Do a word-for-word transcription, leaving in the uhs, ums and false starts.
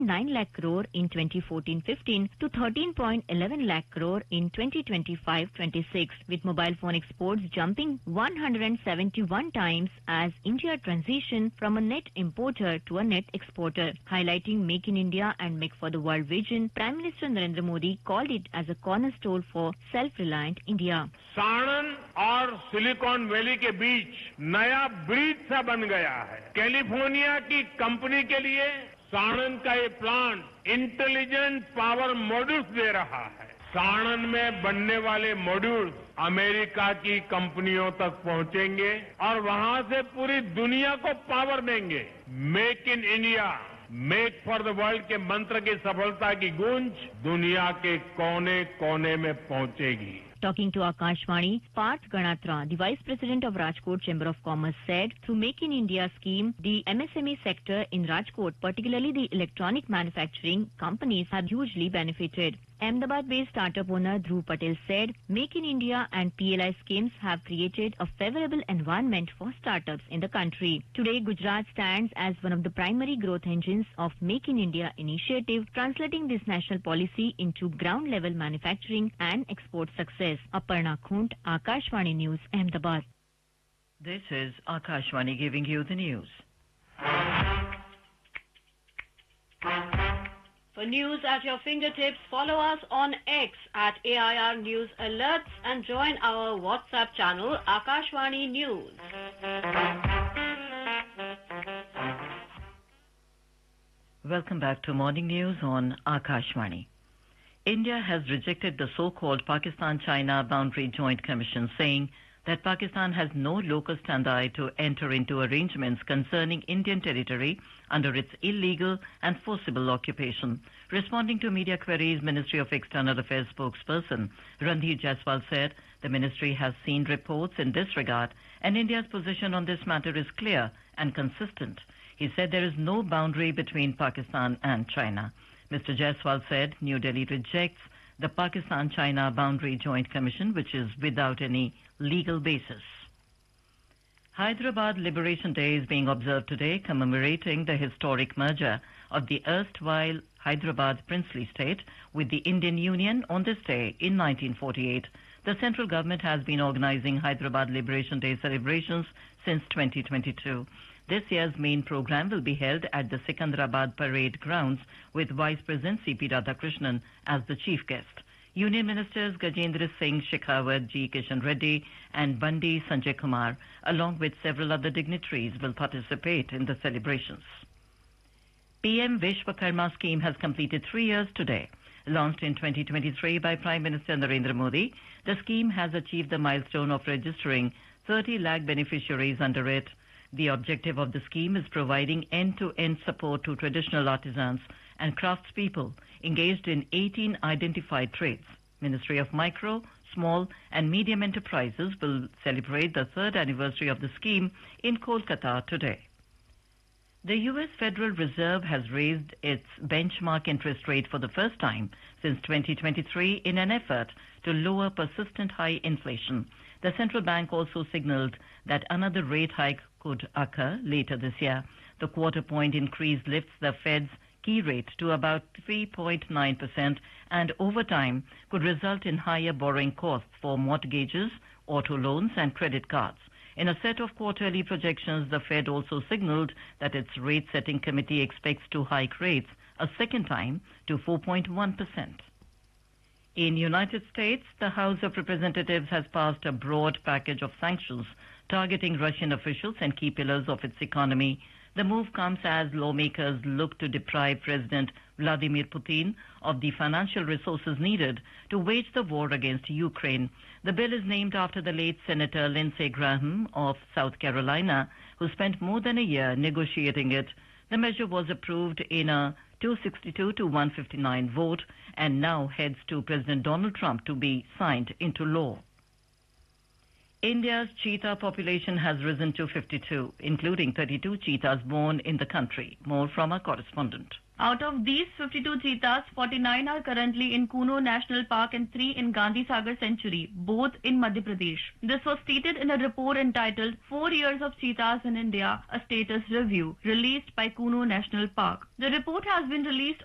nine lakh crore in twenty fourteen fifteen to thirteen point one one lakh crore in twenty twenty-five twenty-six, with mobile phone exports jumping one hundred seventy-one times as India transitioned from a net importer to a net exporter. Highlighting Make in India and Make for the World vision, Prime Minister Narendra Modi called it as a cornerstone for self-reliant India. Saran और silicon valley के बीच नया bridge सा बन गया है। California की company के लिए सारण का ये प्लांट इंटेलिजेंट पावर मॉड्यूल्स दे रहा है। सारण में बनने वाले मॉड्यूल्स अमेरिका की कंपनियों तक पहुंचेंगे और वहां से पूरी दुनिया को पावर देंगे। Make in India, make for the world के मंत्र की सफलता की गूंज दुनिया के कोने कोने में पहुंचेगी। Talking to Akashvani, Parth Ganatra, the Vice President of Rajkot Chamber of Commerce, said, through Make in India scheme, the M S M E sector in Rajkot, particularly the electronic manufacturing companies, have hugely benefited. Ahmedabad-based startup owner Dhruv Patel said, Make in India and P L I schemes have created a favorable environment for startups in the country. Today, Gujarat stands as one of the primary growth engines of Make in India initiative, translating this national policy into ground-level manufacturing and export success. Aparna Khunt, Akashvani News, Ahmedabad. This is Akashvani giving you the news. For news at your fingertips, follow us on X at A I R News Alerts and join our WhatsApp channel Akashvani News. Welcome back to Morning News on Akashvani. India has rejected the so-called Pakistan-China Boundary Joint Commission, saying that Pakistan has no locus standi to enter into arrangements concerning Indian territory under its illegal and forcible occupation. Responding to media queries, Ministry of External Affairs spokesperson Randhir Jaiswal said the ministry has seen reports in this regard and India's position on this matter is clear and consistent. He said there is no boundary between Pakistan and China. Mister Jaiswal said New Delhi rejects the Pakistan-China Boundary Joint Commission, which is without any legal basis. Hyderabad Liberation Day is being observed today, commemorating the historic merger of the erstwhile Hyderabad princely state with the Indian Union on this day in nineteen forty-eight. The central government has been organizing Hyderabad Liberation Day celebrations since twenty twenty-two. This year's main program will be held at the Secunderabad Parade Grounds with Vice President C P Radhakrishnan as the chief guest. Union Ministers Gajendra Singh Shekhawat, G. Kishan Reddy and Bandi Sanjay Kumar, along with several other dignitaries, will participate in the celebrations. P M Vishwakarma scheme has completed three years today. Launched in twenty twenty-three by Prime Minister Narendra Modi, the scheme has achieved the milestone of registering thirty lakh beneficiaries under it. The objective of the scheme is providing end-to-end support to traditional artisans and craftspeople engaged in eighteen identified trades. Ministry of Micro, Small and Medium Enterprises will celebrate the third anniversary of the scheme in Kolkata today. The U S Federal Reserve has raised its benchmark interest rate for the first time since twenty twenty-three in an effort to lower persistent high inflation. The central bank also signaled that another rate hike could occur later this year. The quarter point increase lifts the Fed's key rate to about three point nine percent and over time could result in higher borrowing costs for mortgages, auto loans and credit cards. In a set of quarterly projections, the Fed also signaled that its rate-setting committee expects to hike rates a second time to four point one percent. In United States, the House of Representatives has passed a broad package of sanctions targeting Russian officials and key pillars of its economy. The move comes as lawmakers look to deprive President Vladimir Putin of the financial resources needed to wage the war against Ukraine. The bill is named after the late Senator Lindsey Graham of South Carolina, who spent more than a year negotiating it. The measure was approved in a two sixty-two to one fifty-nine vote and now heads to President Donald Trump to be signed into law. India's cheetah population has risen to fifty-two, including thirty-two cheetahs born in the country. More from our correspondent. Out of these fifty-two cheetahs, forty-nine are currently in Kuno National Park and three in Gandhi Sagar Sanctuary, both in Madhya Pradesh. This was stated in a report entitled Four Years of Cheetahs in India, a Status Review, released by Kuno National Park. The report has been released